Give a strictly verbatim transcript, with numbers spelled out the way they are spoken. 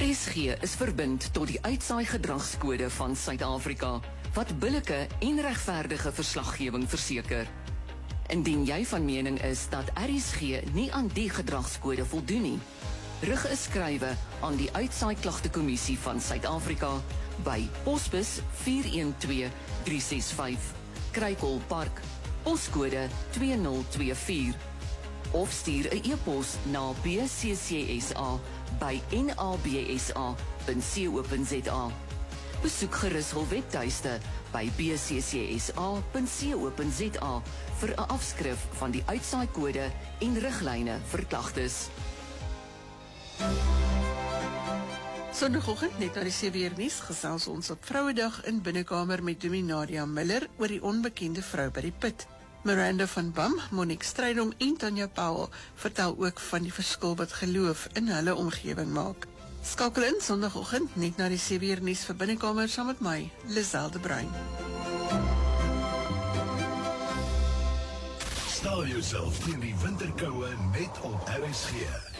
S G is verbind tot die uitsaai gedragskode van Suid-Afrika, wat billike en regverdige verslaggewing verseker. Indien jy van mening is dat R S G nie aan die gedragskode voldoen nie, rig 'n skrywe aan die Uitsaai Klagtekommissie van Suid-Afrika by posbus vier een twee drie ses vyf, Krykol Park, poskode twee nul twee vier, of stuur 'n e-pos na b c c s a by n a b s a punt co punt z a. Besoek gerus hul webtuiste by b c c s a punt co punt z a vir 'n afskrif van die uitsaai-kode en riglyne vir klagtes. Sondagoggend net na die sewe uur nuus gesels ons op Vrouedag in Binnekamer met Dominee Nadia Miller oor die onbekende vrou by die put. Miranda van Bam, Monique Strydom en Tanya Powell vertel ook van die verskil wat geloof in hulle omgewing maak. Skakel in Sondagoggend net na die sewe uur nuus vir Binnekamer saam met my, Lisel de Bruin. Stel jouself teen die winterkoue net op R S G.